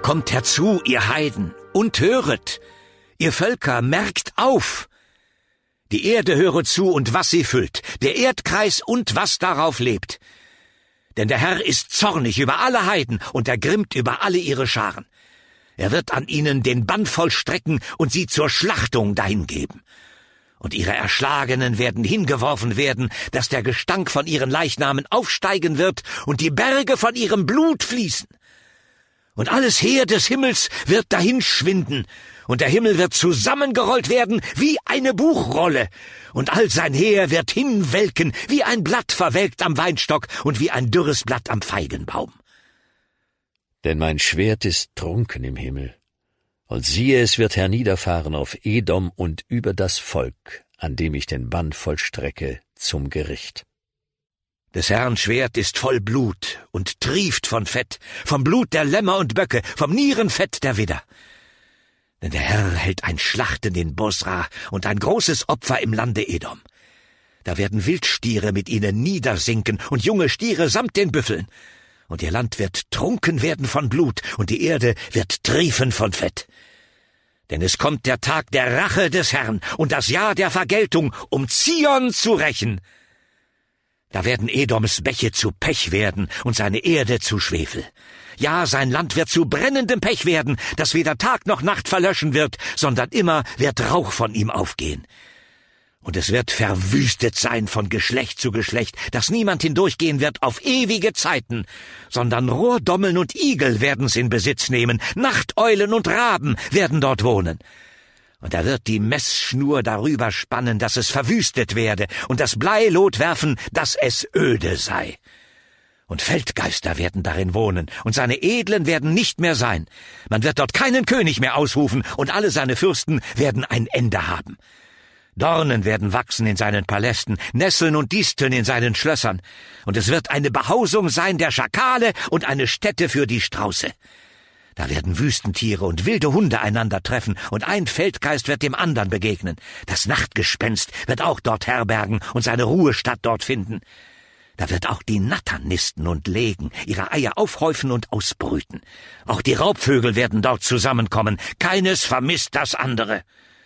Kommt herzu, ihr Heiden, und höret, ihr Völker, merkt auf! Die Erde höre zu und was sie füllt, der Erdkreis und was darauf lebt. Denn der Herr ist zornig über alle Heiden und ergrimmt über alle ihre Scharen. Er wird an ihnen den Bann vollstrecken und sie zur Schlachtung dahingeben. Und ihre Erschlagenen werden hingeworfen werden, dass der Gestank von ihren Leichnamen aufsteigen wird und die Berge von ihrem Blut fließen. Und alles Heer des Himmels wird dahinschwinden, und der Himmel wird zusammengerollt werden wie eine Buchrolle, und all sein Heer wird hinwelken, wie ein Blatt verwelkt am Weinstock und wie ein dürres Blatt am Feigenbaum. Denn mein Schwert ist trunken im Himmel, und siehe, es wird herniederfahren auf Edom und über das Volk, an dem ich den Bann vollstrecke, zum Gericht. Des Herrn Schwert ist voll Blut und trieft von Fett, vom Blut der Lämmer und Böcke, vom Nierenfett der Widder. Denn der Herr hält ein Schlachten in Bosra und ein großes Opfer im Lande Edom. Da werden Wildstiere mit ihnen niedersinken und junge Stiere samt den Büffeln. Und ihr Land wird trunken werden von Blut und die Erde wird triefen von Fett. Denn es kommt der Tag der Rache des Herrn und das Jahr der Vergeltung, um Zion zu rächen. Da werden Edoms Bäche zu Pech werden und seine Erde zu Schwefel. Ja, sein Land wird zu brennendem Pech werden, das weder Tag noch Nacht verlöschen wird, sondern immer wird Rauch von ihm aufgehen. Und es wird verwüstet sein von Geschlecht zu Geschlecht, dass niemand hindurchgehen wird auf ewige Zeiten, sondern Rohrdommeln und Igel werden's in Besitz nehmen, Nachteulen und Raben werden dort wohnen. Und er wird die Messschnur darüber spannen, dass es verwüstet werde, und das Bleilot werfen, dass es öde sei. Und Feldgeister werden darin wohnen, und seine Edlen werden nicht mehr sein. Man wird dort keinen König mehr ausrufen, und alle seine Fürsten werden ein Ende haben. Dornen werden wachsen in seinen Palästen, Nesseln und Disteln in seinen Schlössern, und es wird eine Behausung sein der Schakale und eine Stätte für die Strauße. Da werden Wüstentiere und wilde Hunde einander treffen, und ein Feldgeist wird dem anderen begegnen. Das Nachtgespenst wird auch dort herbergen und seine Ruhestatt dort finden. Da wird auch die Nattern nisten und legen, ihre Eier aufhäufen und ausbrüten. Auch die Raubvögel werden dort zusammenkommen, keines vermisst das andere.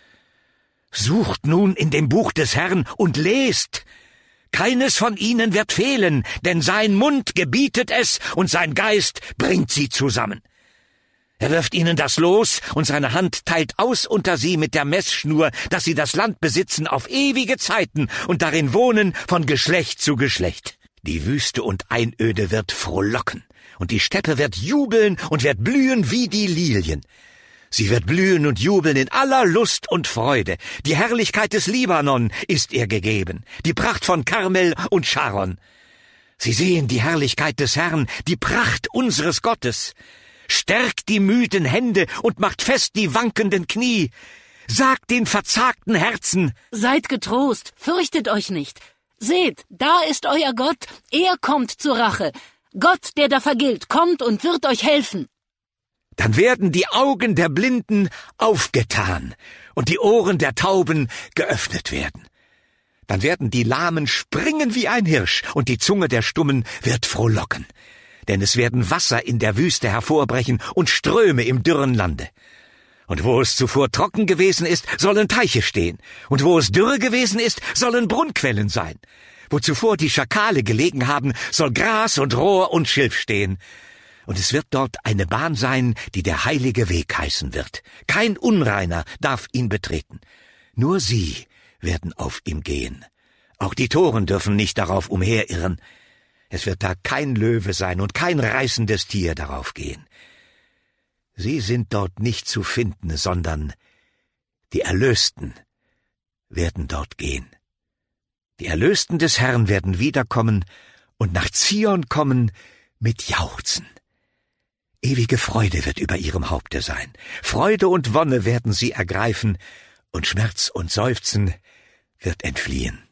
Sucht nun in dem Buch des Herrn und lest. Keines von ihnen wird fehlen, denn sein Mund gebietet es und sein Geist bringt sie zusammen. Er wirft ihnen das Los, und seine Hand teilt aus unter sie mit der Messschnur, dass sie das Land besitzen auf ewige Zeiten und darin wohnen von Geschlecht zu Geschlecht. Die Wüste und Einöde wird frohlocken, und die Steppe wird jubeln und wird blühen wie die Lilien. Sie wird blühen und jubeln in aller Lust und Freude. Die Herrlichkeit des Libanon ist ihr gegeben, die Pracht von Karmel und Scharon. Sie sehen die Herrlichkeit des Herrn, die Pracht unseres Gottes. Stärkt die müden Hände und macht fest die wankenden Knie. Sagt den verzagten Herzen: Seid getrost, fürchtet euch nicht. Seht, da ist euer Gott, er kommt zur Rache. Gott, der da vergilt, kommt und wird euch helfen. Dann werden die Augen der Blinden aufgetan und die Ohren der Tauben geöffnet werden. Dann werden die Lahmen springen wie ein Hirsch und die Zunge der Stummen wird frohlocken. Denn es werden Wasser in der Wüste hervorbrechen und Ströme im dürren Lande. Und wo es zuvor trocken gewesen ist, sollen Teiche stehen. Und wo es dürre gewesen ist, sollen Brunnquellen sein. Wo zuvor die Schakale gelegen haben, soll Gras und Rohr und Schilf stehen. Und es wird dort eine Bahn sein, die der heilige Weg heißen wird. Kein Unreiner darf ihn betreten. Nur sie werden auf ihm gehen. Auch die Toren dürfen nicht darauf umherirren. Es wird da kein Löwe sein und kein reißendes Tier darauf gehen. Sie sind dort nicht zu finden, sondern die Erlösten werden dort gehen. Die Erlösten des Herrn werden wiederkommen und nach Zion kommen mit Jauchzen. Ewige Freude wird über ihrem Haupte sein. Freude und Wonne werden sie ergreifen, und Schmerz und Seufzen wird entfliehen.